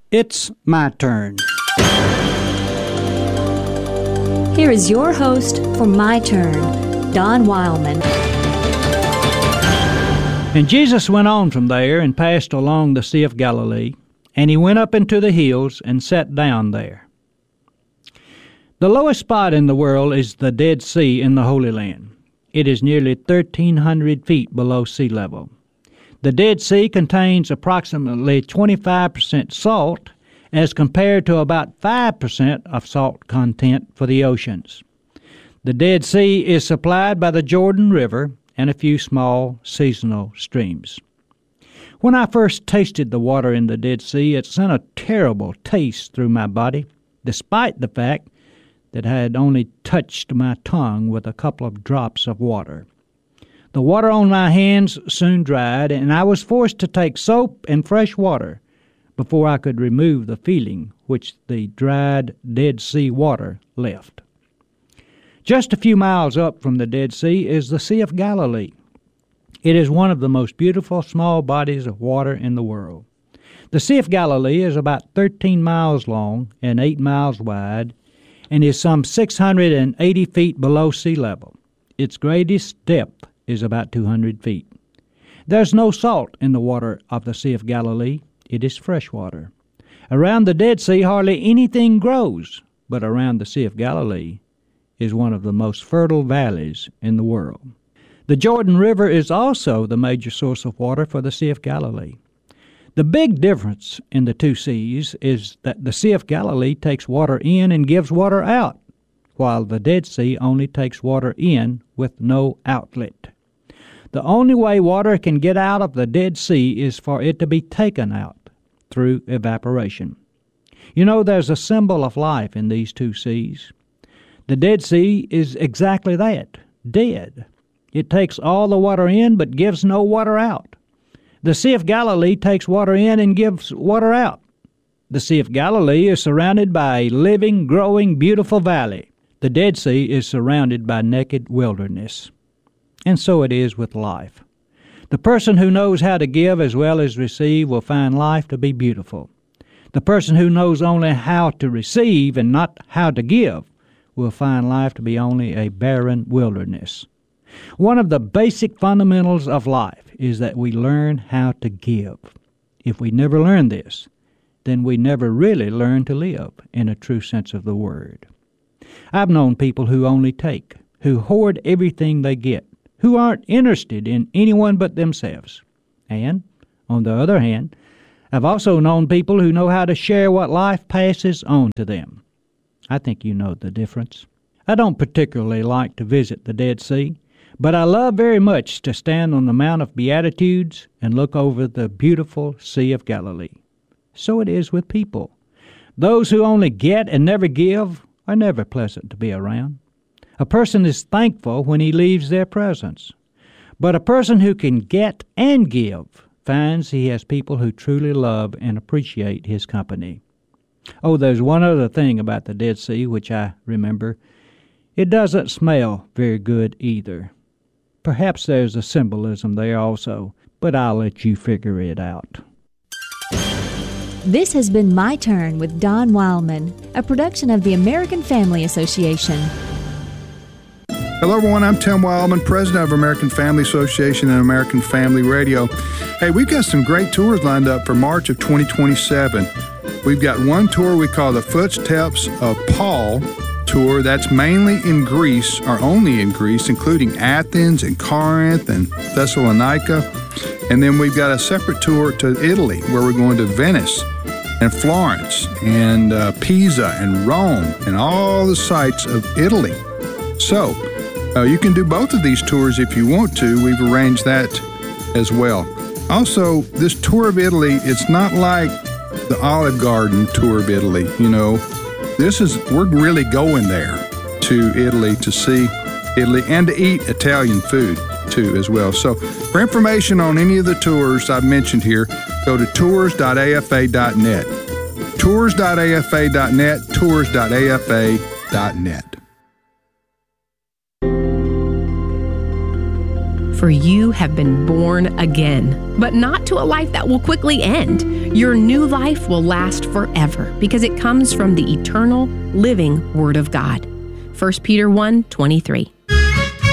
It's my turn. Here is your host for My Turn, Don Wildman. And Jesus went on from there and passed along the Sea of Galilee, and he went up into the hills and sat down there. The lowest spot in the world is the Dead Sea in the Holy Land. It is nearly 1,300 feet below sea level. The Dead Sea contains approximately 25% salt as compared to about 5% of salt content for the oceans. The Dead Sea is supplied by the Jordan River and a few small seasonal streams. When I first tasted the water in the Dead Sea, it sent a terrible taste through my body, despite the fact that I had only touched my tongue with a couple of drops of water. The water on my hands soon dried, and I was forced to take soap and fresh water before I could remove the feeling which the dried Dead Sea water left. Just a few miles up from the Dead Sea is the Sea of Galilee. It is one of the most beautiful small bodies of water in the world. The Sea of Galilee is about 13 miles long and 8 miles wide, and is some 680 feet below sea level. Its greatest depth is about 200 feet. There's no salt in the water of the Sea of Galilee. It is fresh water. Around the Dead Sea, hardly anything grows, but around the Sea of Galilee is one of the most fertile valleys in the world. The Jordan River is also the major source of water for the Sea of Galilee. The big difference in the two seas is that the Sea of Galilee takes water in and gives water out, while the Dead Sea only takes water in with no outlet. The only way water can get out of the Dead Sea is for it to be taken out through evaporation. You know, there's a symbol of life in these two seas. The Dead Sea is exactly that, dead. It takes all the water in but gives no water out. The Sea of Galilee takes water in and gives water out. The Sea of Galilee is surrounded by a living, growing, beautiful valley. The Dead Sea is surrounded by naked wilderness. And so it is with life. The person who knows how to give as well as receive will find life to be beautiful. The person who knows only how to receive and not how to give will find life to be only a barren wilderness. One of the basic fundamentals of life is that we learn how to give. If we never learn this, then we never really learn to live in a true sense of the word. I've known people who only take, who hoard everything they get, who aren't interested in anyone but themselves. And, on the other hand, I've also known people who know how to share what life passes on to them. I think you know the difference. I don't particularly like to visit the Dead Sea, but I love very much to stand on the Mount of Beatitudes and look over the beautiful Sea of Galilee. So it is with people. Those who only get and never give are never pleasant to be around. A person is thankful when he leaves their presence. But a person who can get and give finds he has people who truly love and appreciate his company. Oh, there's one other thing about the Dead Sea which I remember. It doesn't smell very good either. Perhaps there's a symbolism there also, but I'll let you figure it out. This has been My Turn with Don Wildman, a production of the American Family Association. Hello, everyone. I'm Tim Wildman, president of American Family Association and American Family Radio. Hey, we've got some great tours lined up for March of 2027. We've got one tour we call the Footsteps of Paul tour. That's mainly in Greece, or only in Greece, including Athens and Corinth and Thessalonica. And then we've got a separate tour to Italy, where we're going to Venice and Florence and Pisa and Rome and all the sites of Italy. So, you can do both of these tours if you want to. We've arranged that as well. Also, this tour of Italy, it's not like the Olive Garden tour of Italy. You know, we're really going there to Italy to see Italy and to eat Italian food too as well. So for information on any of the tours I've mentioned here, go to tours.afa.net. Tours.afa.net, tours.afa.net. For you have been born again, but not to a life that will quickly end. Your new life will last forever because it comes from the eternal, living Word of God. 1 Peter 1:23.